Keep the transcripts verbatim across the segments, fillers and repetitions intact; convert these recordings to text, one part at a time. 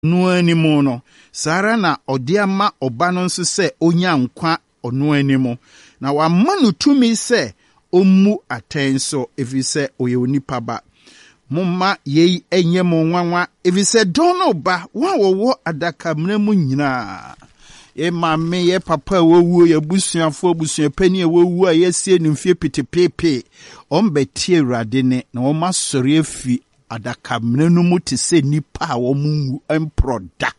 no animo no sara na odiama oba no nso se onya nkwa ono animo na wa manu tumi se omu atenso efise oye onipa ba mumma yei enye mo nwanwa efise dono ba wa wo adaka mnamu nyina e mamme ye papa wowu ye busuafo busuapani e wowu a yesie nimfie pitepepe ombetie Awurade ne na wo masori afi adaka mnanu mu te se nipa a wo mu emproda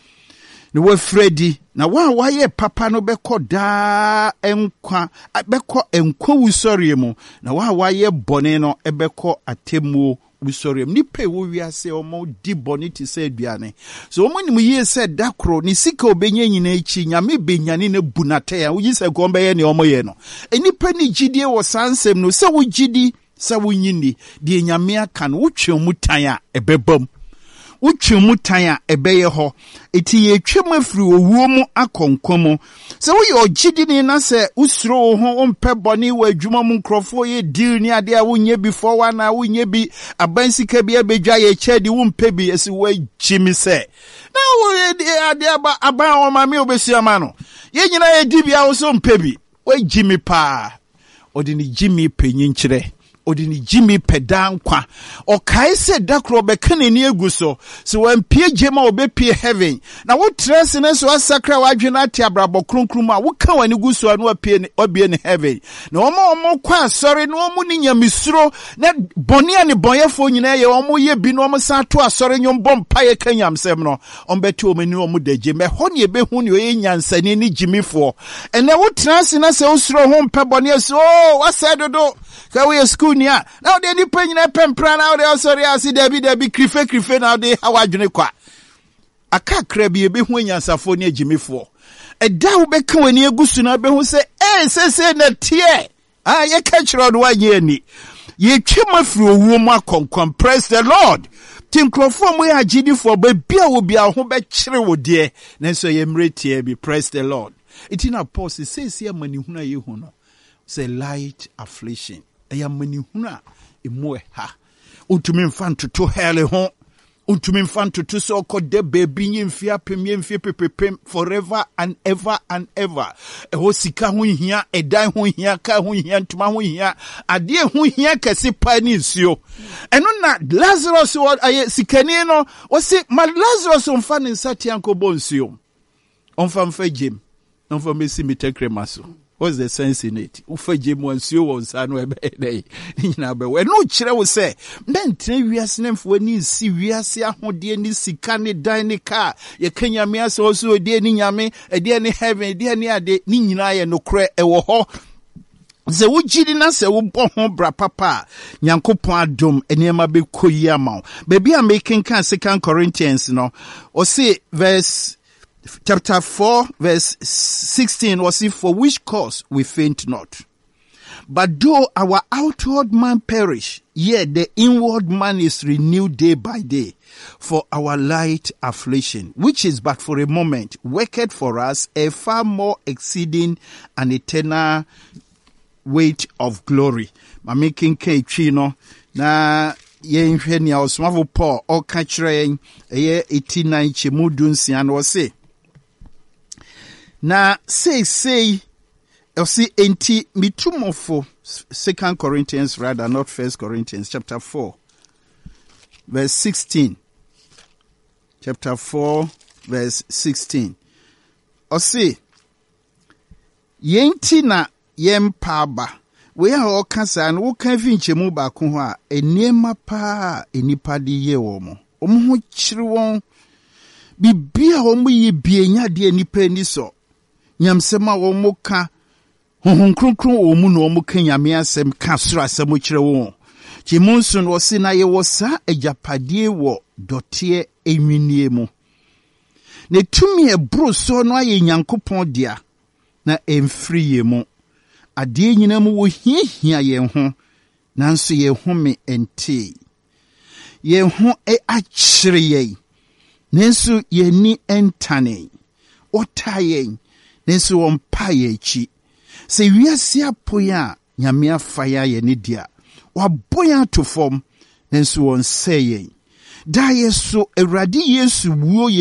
ne wo fredi na wa wa ye papa no beko da enkwa beko enkwa wusori mu na wa wa ye bone no ebeko atemu wusori mu nipa wo wiase omo di bone ti se aduane so omo ni mu ye se dakro ni sika obenye nyina echi nyame benyane na bunate ya wo yise gombe ye ne omo ye no enipa ni gidie wo sansem no se wo gidi se wo nyini de nyame aka no wotwe mu tan a ebebam wotwe mu tan a ebeye ho eti ye twem afiri owuo mu akonkomo se wo ye ogidi ni na se usuro ho ompe boni wa adwuma mu nkrofo ye deal ni ade a wonye before one na wonye bi abansika bi abedwa ye chedi wo mpe bi esi wa gimi se na wo ade aba aban o ma me obesiama no ye nyina ye di bia wo so mpe bi wa gimi pa odini gimi penyin kire odini Jimmy pedankwa o kaise dakro bekane ni eguso so wampie jema obepie heaven na wo tres ne so asakra wadwena ati abrabo kronkrum a wo ka wani guso anu apie ne obie ne heaven na omo omo kwa asori no omo ni nyamisuro na boni ani bonyefo nyina ye omo ye bi no omo sa to asori nyom bompa ye kanyamsem no ombeti omani omo daje me ho ne ebehu ne oye nyansani ni Jimmyfo ene wo tres ne se usuro ho mpe boni so oh wasedodo ka we school nia now they ni penyina pempra now they sorry asi debi debi krife krife now they hawadwene kwa akakra bi ebehu anyansafo ne Jimmyfo eda wo beka wani egusu na behu se eh se se na tie ah ye ka kiro do wanye ani ye twema firi owuo mu akonkon. Praise the Lord. Tinkrofo mu ya gidifo ba bia wo bia ho be kire wo de nanso ye mretie bi. Praise the Lord. Itina Paul se se ya manihuna ye hu no say light affliction eya manihuna emwe ha utumi mfanto to hele ho utumi mfanto to so kode baby nyimfia pemie mfie pepepem forever and ever and ever eho sika ho hia edan ho hia ka ho hia ntuma ho hia ade ho hia kase pa ni nsuo eno na Lazarus wo aye sikani no wo se ma Lazarus mfa ne nsati ankobo nsuo onfa mfa gem onfa mesi mitekrema so. What's the sense in it? Ufa jemu ansio wo nsano ebe dey. Nyina be we no kire wo se mentre wiase nemfo ni si wiase ahode ni sika ni dan ni car ye kanyame ase oso de ni nyame ede ni heaven de ni ade ni nyina ye no kre ewo ho ze wo gidi na se wo bo ho bra papa Nyankopon adom enema be koyi ama baby am making kan Second Corinthians no o say verse chapter four verse sixteen was it for which cause we faint not. But though our outward man perish, yet the inward man is renewed day by day. For our light affliction, which is but for a moment, worketh for us a far more exceeding and eternal weight of glory. Ma making ke chino na ye nhwe ni osmavo Paul o ka kire ye eighty-nine chemudunsia no say na say say you see enti mitumofo Second Corinthians rather not First Corinthians chapter four verse sixteen chapter four verse sixteen o say yenti na yempaba we a o kasa no kan finchemu ba ko ho a eniema pa enipa de ye wo mo omo ho kire won bibia omo ye bienya de enipa ni so nyamsema wo muka honhon kronkron wo mu no mu kan nyame asem ka soro asem kire wo ti munsun wo si na ye wo sa ajapadie wo dote enwinie mu ne tumi ebro so no aye Nyankopon dia na emfiri ye mu ade nyina mu wo hiahia ye ho nanso ye home ente ye ho e akire ye nanso ye ni entane otaye nenso wompa ye chi se wiase apoya nyame afaya ye ne dia waboya to fom nenso won seye da yɛ so Awurade Yesu wuo